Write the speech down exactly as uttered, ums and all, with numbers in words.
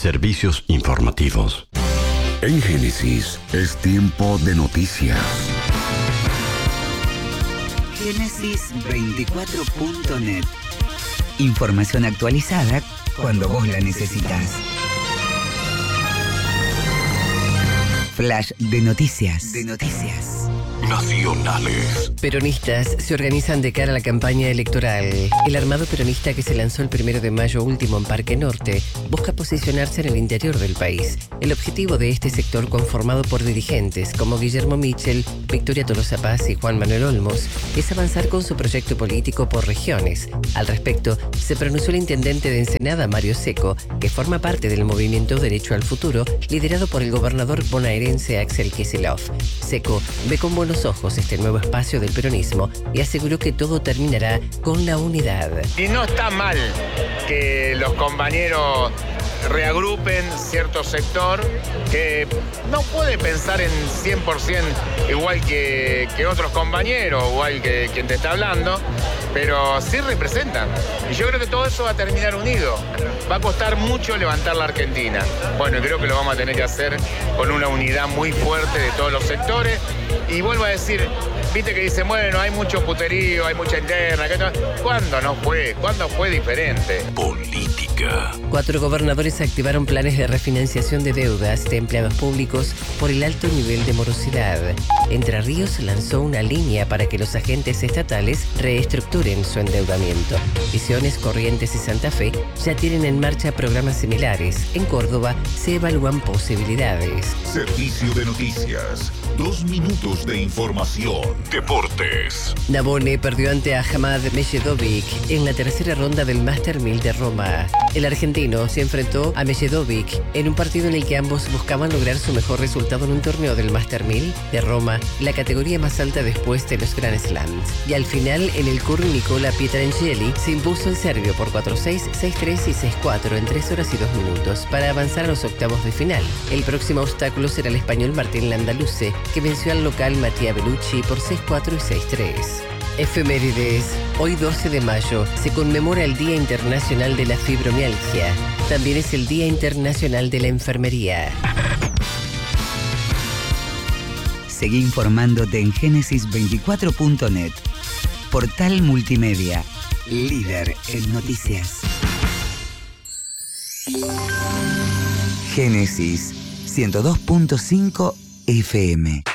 Servicios informativos. En Génesis es tiempo de noticias. Génesis veinticuatro punto net. Información actualizada cuando vos la necesitas. Flash de noticias. De noticias. Nacionales. Peronistas se organizan de cara a la campaña electoral. El armado peronista que se lanzó el primero de mayo último en Parque Norte busca posicionarse en el interior del país. El objetivo de este sector, conformado por dirigentes como Guillermo Michel, Victoria Tolosa Paz y Juan Manuel Olmos, es avanzar con su proyecto político por regiones. Al respecto, se pronunció el intendente de Ensenada, Mario Seco, que forma parte del movimiento Derecho al Futuro, liderado por el gobernador bonaerense Axel Kicillof. Seco ve con buenos ojos este nuevo espacio del peronismo y aseguró que todo terminará con la unidad. Y no está mal que los compañeros reagrupen cierto sector que no puede pensar en cien por ciento igual que, que otros compañeros, igual que quien te está hablando, pero sí representan. Y yo creo que todo eso va a terminar unido. Va a costar mucho levantar la Argentina. Bueno, creo que lo vamos a tener que hacer con una unidad muy fuerte de todos los sectores. Y vuelvo a decir, viste que dicen, bueno, hay mucho puterío, hay mucha interna. ¿Cuándo no fue? ¿Cuándo fue diferente? Política. Cuatro gobernadores activaron planes de refinanciación de deudas de empleados públicos por el alto nivel de morosidad. Entre Ríos lanzó una línea para que los agentes estatales reestructuren su endeudamiento. Misiones, Corrientes y Santa Fe ya tienen en marcha programas similares. En Córdoba se evalúan posibilidades. Servicio de noticias. Dos minutos de información. Deportes. Navone perdió ante Ahmad Mejedovic en la tercera ronda del Master mil de Roma. El argentino se enfrentó a Mejedovic en un partido en el que ambos buscaban lograr su mejor resultado en un torneo del Master mil de Roma, la categoría más alta después de los Grand Slams. Y al final, en el curling, Nicola Pietrangeli se impuso el serbio por cuatro seis, seis tres y seis cuatro en tres horas y dos minutos para avanzar a los octavos de final. El próximo obstáculo será el español Martín Landaluce, que venció al local Mattia Bellucci por seis cuatro y seis tres. Efemérides. Hoy doce de mayo se conmemora el Día Internacional de la Fibromialgia. También es el Día Internacional de la Enfermería. Seguí informándote en Génesis veinticuatro punto net. Portal multimedia. Líder en noticias. Génesis ciento dos punto cinco F M.